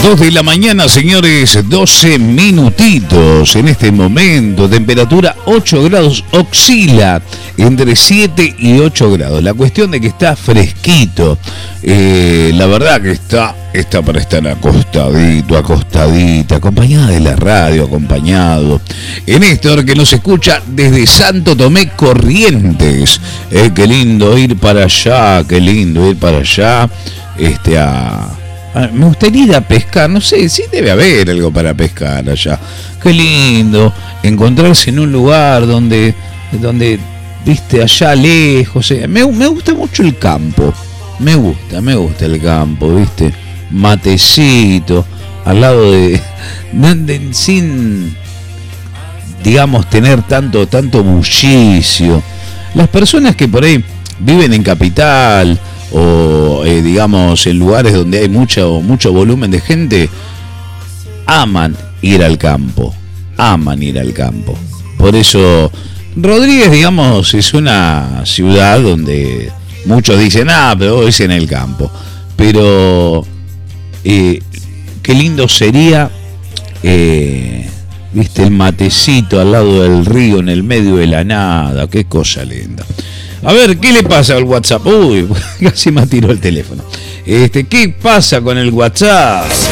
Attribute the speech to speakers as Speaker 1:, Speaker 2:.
Speaker 1: 2 de la mañana, señores, 12 minutitos en este momento. Temperatura 8 grados, oscila entre 7 y 8 grados. La cuestión de que está fresquito. La verdad que está para estar acostadita, acompañada de la radio, acompañado. Néstor, que nos escucha desde Santo Tomé, Corrientes. Qué lindo ir para allá, me gustaría ir a pescar, no sé, sí debe haber algo para pescar allá. Qué lindo encontrarse en un lugar donde viste, allá lejos. Me gusta mucho el campo. Me gusta el campo, viste. Matecito, al lado de sin, digamos, tener tanto bullicio. Las personas que por ahí viven en capital o digamos en lugares donde hay mucho volumen de gente, aman ir al campo. Por eso Rodríguez, digamos, es una ciudad donde muchos dicen, pero es en el campo. Pero qué lindo sería, viste, el matecito al lado del río, en el medio de la nada. Qué cosa linda. A ver, ¿qué le pasa al WhatsApp? Uy, casi me tiró el teléfono. ¿Qué pasa con el WhatsApp?